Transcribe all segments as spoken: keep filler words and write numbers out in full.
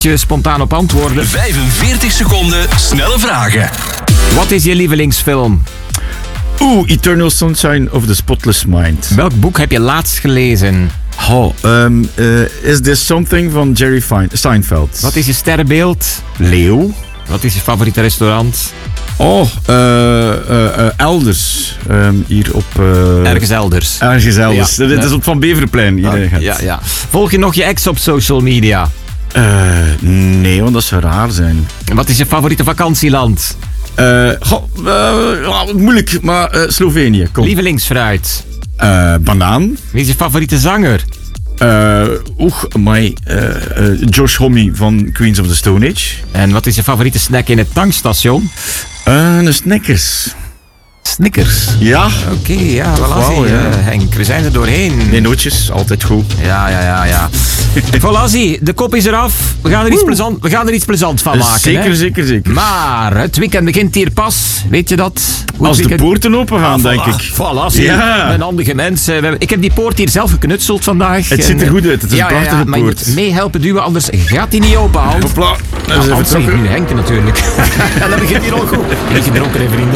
je spontaan op antwoorden. vijfenveertig seconden snelle vragen. Wat is je lievelingsfilm? Oeh, Eternal Sunshine of the Spotless Mind. Welk boek heb je laatst gelezen? Oh, um, uh, Is This Something van Jerry Fein- Seinfeld. Wat is je sterrenbeeld? Leeuw. Wat is je favoriete restaurant? Oh, uh, uh, uh, elders. Um, hier op... Uh, Ergens elders. Ergens elders. Ja. Dat is op Van Beverplein. Hier, Ah, gaat. ja, ja. Volg je nog je ex op social media? Uh, nee, want dat zou raar zijn. En wat is je favoriete vakantieland? Uh, goh, uh, moeilijk, maar uh, Slovenië. Kom. Lievelingsfruit? Uh, banaan. Wie is je favoriete zanger? Uh, Oeh, amai. Uh, uh, Josh Homme van Queens of the Stone Age. En wat is je favoriete snack in het tankstation? Uh, een Snickers. Snickers. Ja. Oké, okay, ja, voilà, wel, zie je, ja. Henk. We zijn er doorheen. Nee, nootjes. Altijd goed. Ja, ja, ja, ja. Voilà, zie, de kop is eraf. We gaan er iets, plezant, we gaan er iets plezant van maken. Zeker, hè? zeker, zeker. Maar het weekend begint hier pas. Weet je dat? Hoe Als het de weekend... poorten open gaan, Ah, denk voilà, ik. Voilà, zie. Ja. Met handige mensen. We hebben- Ik heb die poort hier zelf geknutseld vandaag. Het ziet er En, goed uit. Het is ja, een ja, prachtige ja, maar je poort. moet meehelpen duwen, anders gaat die niet open. Hans. Hopla. Dat Ja, is even Hans, trokken. nu Henk natuurlijk. En dat begint hier al goed. Niet gedronken, hè, vrienden.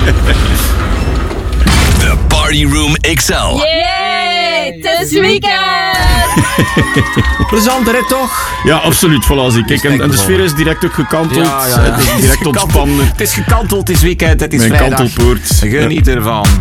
De Party Room X L. Yay, het is weekend! Plezanter, hè, toch? Ja, absoluut. Voilà, zie. Kijk, en, en de sfeer is direct ook gekanteld. Ja, ja, ja. Het is direct gekanteld. ontspannen. Het is gekanteld, het is weekend, het is Mijn vrijdag. kantelpoort. Geniet ervan.